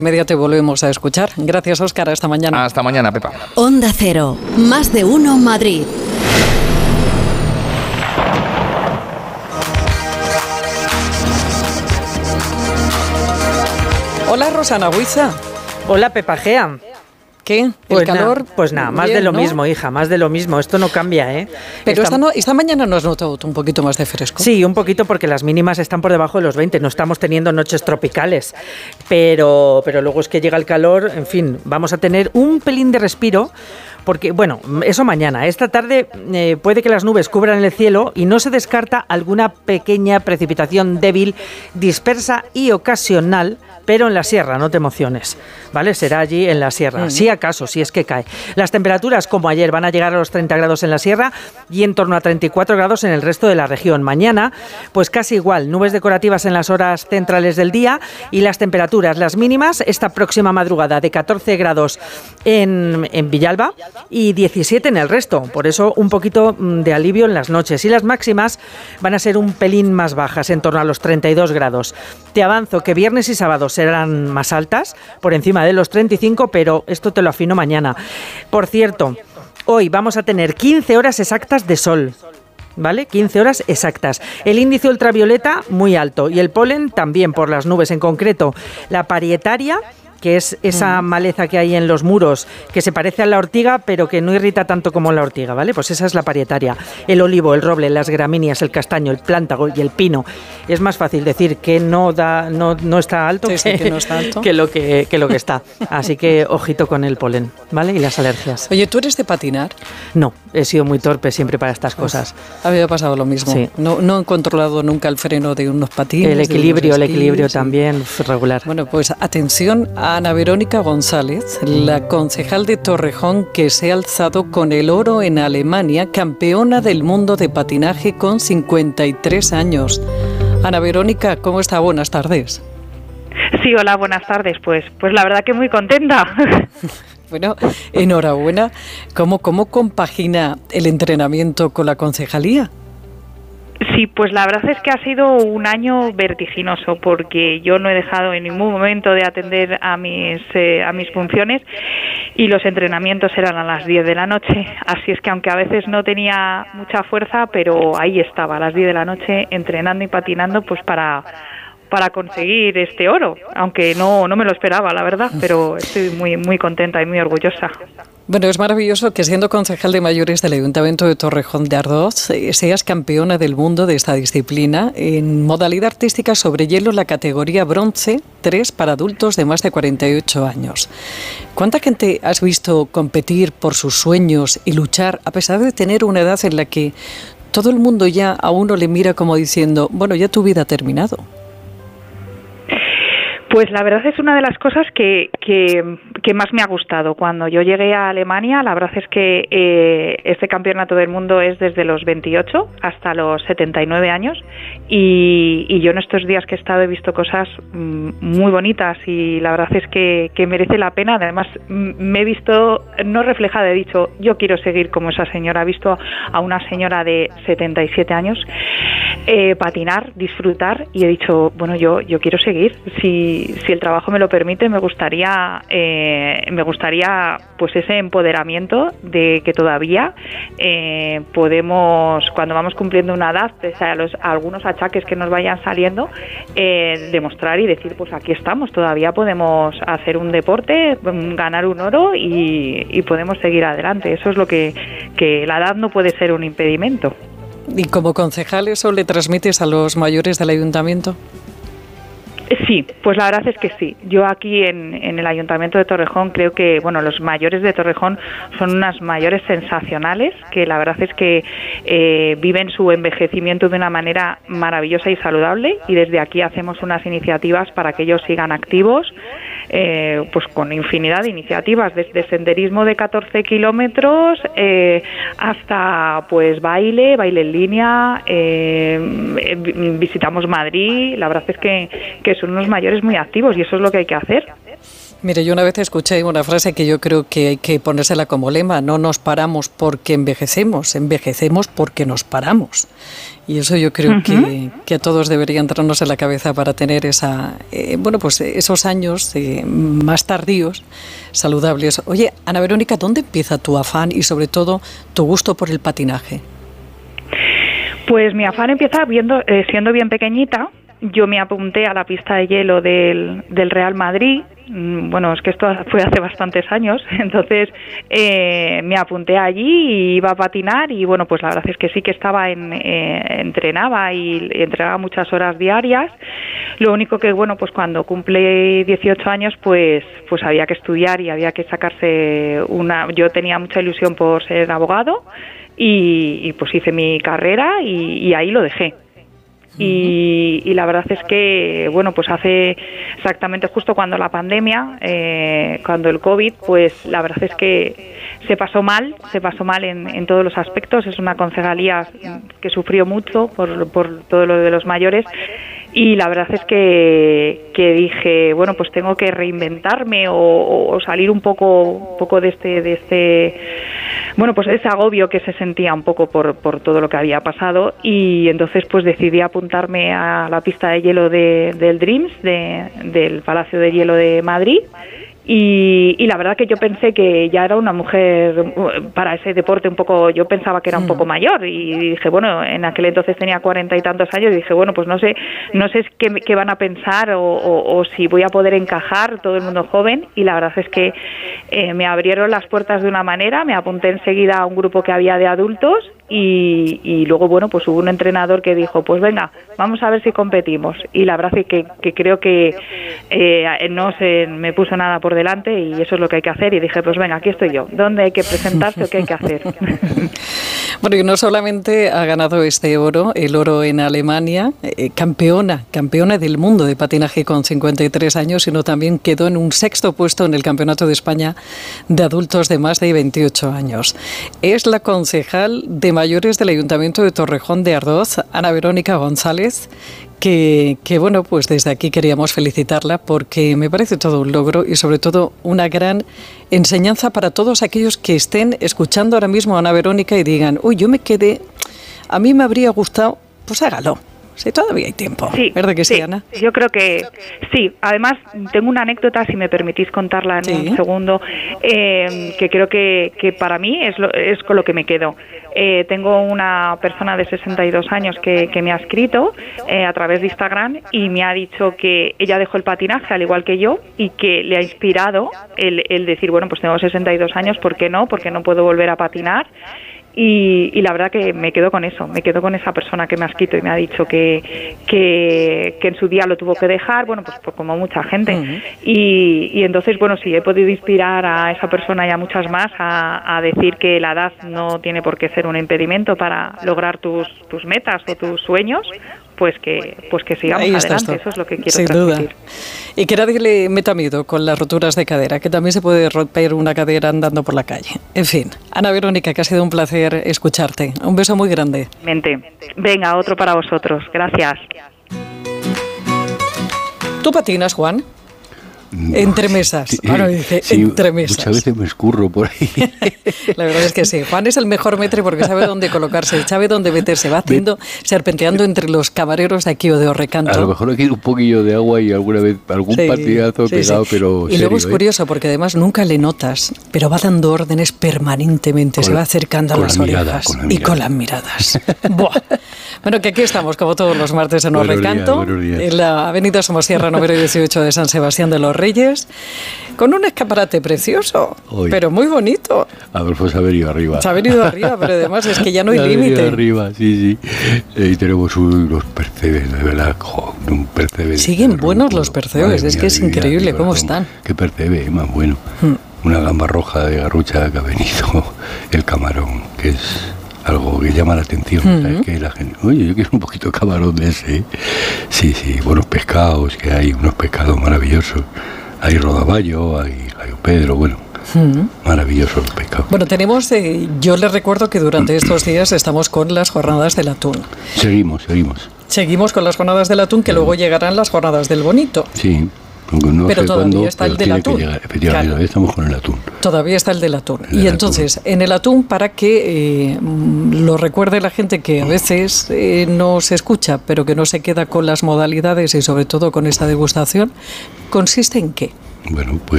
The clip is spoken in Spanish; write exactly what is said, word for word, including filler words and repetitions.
Media te volvemos a escuchar. Gracias, Óscar. Hasta mañana. Hasta mañana, Pepa. Onda Cero. Más de uno Madrid. Hola, Rosana Huiza. Hola, Pepa Gea. ¿Qué? ¿El pues calor? Nada, pues nada, más bien, de lo ¿no? mismo, hija, más de lo mismo. Esto no cambia, ¿eh? Pero esta, esta, no, esta mañana no has notado un poquito más de fresco. Sí, un poquito, porque las mínimas están por debajo de los veinte. No estamos teniendo noches tropicales. Pero, pero luego es que llega el calor. En fin, vamos a tener un pelín de respiro. Porque, bueno, eso mañana. Esta tarde eh, puede que las nubes cubran el cielo y no se descarta alguna pequeña precipitación débil, dispersa y ocasional, pero en la sierra, no te emociones, ¿vale? Será allí en la sierra, sí acaso, si es que cae. Las temperaturas, como ayer, van a llegar a los treinta grados en la sierra y en torno a treinta y cuatro grados en el resto de la región. Mañana, pues casi igual, nubes decorativas en las horas centrales del día y las temperaturas, las mínimas, esta próxima madrugada de catorce grados en, en Villalba y diecisiete en el resto. Por eso un poquito de alivio en las noches. Y las máximas van a ser un pelín más bajas, en torno a los treinta y dos grados. Te avanzo que viernes y sábado serán más altas, por encima de los treinta y cinco, pero esto te lo afino mañana. Por cierto, hoy vamos a tener quince horas exactas de sol. ¿Vale? quince horas exactas. El índice ultravioleta muy alto y el polen también por las nubes, en concreto la parietaria, que es esa maleza que hay en los muros, que se parece a la ortiga, pero que no irrita tanto como la ortiga, ¿vale? Pues esa es la parietaria. El olivo, el roble, las gramíneas, el castaño, el plántago y el pino. Es más fácil decir que no da, no, no está alto, sí, que, sí, que, no está alto. que, lo que, que lo que está. Así que ojito con el polen, ¿vale? Y las alergias. Oye, ¿tú eres de patinar? No, he sido muy torpe siempre para estas cosas. Pues, había pasado lo mismo. Sí. No, no he controlado nunca el freno de unos patines. El equilibrio, el esquís, equilibrio sí. también regular. Bueno, pues atención a Ana Verónica González, la concejal de Torrejón que se ha alzado con el oro en Alemania, campeona del mundo de patinaje con cincuenta y tres años. Ana Verónica, ¿cómo está? Buenas tardes. Sí, hola, buenas tardes. Pues, pues la verdad que muy contenta. Bueno, enhorabuena. ¿Cómo, cómo compagina el entrenamiento con la concejalía? Sí, pues la verdad es que ha sido un año vertiginoso porque yo no he dejado en ningún momento de atender a mis eh, a mis funciones y los entrenamientos eran a las diez de la noche, así es que aunque a veces no tenía mucha fuerza, pero ahí estaba a las diez de la noche entrenando y patinando pues para para conseguir este oro, aunque no no me lo esperaba, la verdad, pero estoy muy muy contenta y muy orgullosa. Bueno, es maravilloso que siendo concejal de mayores del Ayuntamiento de Torrejón de Ardoz eh, seas campeona del mundo de esta disciplina en modalidad artística sobre hielo, la categoría bronce tres para adultos de más de cuarenta y ocho años. ¿Cuánta gente has visto competir por sus sueños y luchar a pesar de tener una edad en la que todo el mundo ya a uno le mira como diciendo, bueno, ya tu vida ha terminado? Pues la verdad es una de las cosas que, que, que más me ha gustado. Cuando yo llegué a Alemania, la verdad es que eh, este campeonato del mundo es desde los veintiocho hasta los setenta y nueve años y, y yo en estos días que he estado he visto cosas muy bonitas y la verdad es que, que merece la pena. Además, me he visto no reflejada, he dicho, yo quiero seguir como esa señora. He visto a una señora de setenta y siete años eh, patinar, disfrutar y he dicho, bueno, yo, yo quiero seguir. Si Si el trabajo me lo permite, me gustaría, eh, me gustaría, pues ese empoderamiento de que todavía eh, podemos, cuando vamos cumpliendo una edad, pese a los a algunos achaques que nos vayan saliendo, eh, demostrar y decir, pues aquí estamos, todavía podemos hacer un deporte, ganar un oro y, y podemos seguir adelante. Eso es lo que, que la edad no puede ser un impedimento. ¿Y como concejal eso le transmites a los mayores del ayuntamiento? Sí, pues la verdad es que sí. Yo aquí en, en el Ayuntamiento de Torrejón creo que, bueno, los mayores de Torrejón son unas mayores sensacionales que la verdad es que eh, viven su envejecimiento de una manera maravillosa y saludable y desde aquí hacemos unas iniciativas para que ellos sigan activos, eh, pues con infinidad de iniciativas, desde senderismo de catorce kilómetros eh, hasta pues baile, baile en línea, eh, visitamos Madrid, la verdad es que, que son unos mayores muy activos y eso es lo que hay que hacer. Mire, yo una vez escuché una frase que yo creo que hay que ponérsela como lema: no nos paramos porque envejecemos, envejecemos porque nos paramos. Y eso yo creo uh-huh. que, que a todos debería entrarnos en la cabeza para tener esa, eh, bueno, pues esos años eh, más tardíos, saludables. Oye, Ana Verónica, ¿dónde empieza tu afán y sobre todo tu gusto por el patinaje? Pues mi afán empieza viendo, eh, siendo bien pequeñita. Yo me apunté a la pista de hielo del, del Real Madrid. Bueno, es que esto fue hace bastantes años, entonces eh, me apunté allí y iba a patinar y bueno, pues la verdad es que sí que estaba en, eh, entrenaba y entrenaba muchas horas diarias. Lo único que bueno, pues cuando cumple dieciocho años, pues pues había que estudiar y había que sacarse una. Yo tenía mucha ilusión por ser abogado y, y pues hice mi carrera y, y ahí lo dejé. Y, y la verdad es que, bueno, pues hace exactamente justo cuando la pandemia, eh, cuando el COVID, pues la verdad es que se pasó mal, se pasó mal en, en todos los aspectos. Es una concejalía que sufrió mucho por, por todo lo de los mayores. Y la verdad es que, que dije, bueno, pues tengo que reinventarme o, o salir un poco, un poco de este, de este, bueno, pues ese agobio que se sentía un poco por, por todo lo que había pasado. Y entonces pues decidí apuntarme a la pista de hielo de, del Dreams, de, del Palacio de Hielo de Madrid. Y, y la verdad que yo pensé que ya era una mujer para ese deporte un poco, yo pensaba que era un poco mayor y dije, bueno, en aquel entonces tenía cuarenta y tantos años y dije, bueno, pues no sé no sé qué, qué van a pensar o, o, o si voy a poder encajar, todo el mundo joven. Y la verdad es que eh, me abrieron las puertas de una manera, me apunté enseguida a un grupo que había de adultos y, y luego, bueno, pues hubo un entrenador que dijo, pues venga, vamos a ver si competimos. Y la verdad es que, que creo que eh, no se me puso nada por delante y eso es lo que hay que hacer y dije, pues venga, aquí estoy yo, ¿dónde hay que presentarse o qué hay que hacer? Bueno, y no solamente ha ganado este oro, el oro en Alemania, eh, campeona, campeona del mundo de patinaje con cincuenta y tres años, sino también quedó en un sexto puesto en el Campeonato de España de adultos de más de veintiocho años. Es la concejal de mayores del Ayuntamiento de Torrejón de Ardoz, Ana Verónica González, Que, que, bueno, pues desde aquí queríamos felicitarla porque me parece todo un logro y sobre todo una gran enseñanza para todos aquellos que estén escuchando ahora mismo a Ana Verónica y digan, uy, yo me quedé, a mí me habría gustado, pues hágalo. Sí, todavía hay tiempo. Sí, ¿verdad que sí, sí, Ana? Yo creo que sí. Además, tengo una anécdota, si me permitís contarla en sí. un segundo, eh, que creo que, que para mí es, lo, es con lo que me quedo. Eh, tengo una persona de sesenta y dos años que, que me ha escrito eh, a través de Instagram y me ha dicho que ella dejó el patinaje al igual que yo y que le ha inspirado el, el decir, bueno, pues tengo sesenta y dos años, ¿por qué no? Porque no puedo volver a patinar. Y, y la verdad que me quedo con eso, me quedo con esa persona que me ha escrito y me ha dicho que, que, que en su día lo tuvo que dejar, bueno, pues, pues como mucha gente. Uh-huh. y, y entonces, bueno, sí, he podido inspirar a esa persona y a muchas más a, a decir que la edad no tiene por qué ser un impedimento para lograr tus, tus metas o tus sueños, pues que pues que sigamos adelante, eso es lo que quiero sin transmitir. Duda. Y que nadie le meta miedo con las roturas de cadera, que también se puede romper una cadera andando por la calle. En fin, Ana Verónica, que ha sido un placer escucharte. Un beso muy grande. Mente. Venga, otro para vosotros. Gracias. ¿Tú patinas, Juan? No, entre mesas. Sí, Ahora dice, sí, entre mesas. Muchas veces me escurro por ahí. La verdad es que sí. Juan es el mejor metre porque sabe dónde colocarse, sabe dónde meterse. Va haciendo, serpenteando entre los camareros de aquí o de Orrecanto. A lo mejor aquí un poquillo de agua y alguna vez algún sí, patinazo sí, pegado, sí. pero Y serio, luego es curioso, ¿eh? Porque además nunca le notas, pero va dando órdenes permanentemente. Con se va acercando a las mirada, orejas con y con las miradas. Buah. Bueno, que aquí estamos, como todos los martes en Orrecanto, en la avenida Somosierra número dieciocho de San Sebastián de los Reyes, con un escaparate precioso, Hoy. pero muy bonito. Adolfo se ha venido arriba. Se ha venido arriba, pero además es que ya no hay límite. arriba, sí, sí. Y tenemos unos percebes, de verdad, jo, un percebe. Siguen buenos los percebes, es que es increíble cómo están. Qué percebe, más bueno. Hmm. Una gamba roja de garrucha que ha venido, el camarón, que es algo que llama la atención, uh-huh. ¿sabes? Que la gente, oye, yo quiero un poquito de camarón de ese. Sí, sí, buenos pescados, que hay unos pescados maravillosos. Hay rodaballo, hay gallo Pedro, bueno, uh-huh. maravillosos los pescados. Bueno, tenemos, eh, yo les recuerdo que durante estos días estamos con las jornadas del atún. Seguimos, seguimos. Seguimos con las jornadas del atún, que sí. luego llegarán las jornadas del bonito. Sí. No pero sé todavía cuándo, está el pero del tiene que atún. llegar. Efectivamente, Claro. todavía estamos con el atún. Todavía está el del atún. El y del entonces, atún. en el atún, para que eh, lo recuerde la gente que a veces eh, no se escucha, pero que no se queda con las modalidades y sobre todo con esta degustación, ¿consiste en qué? Bueno, pues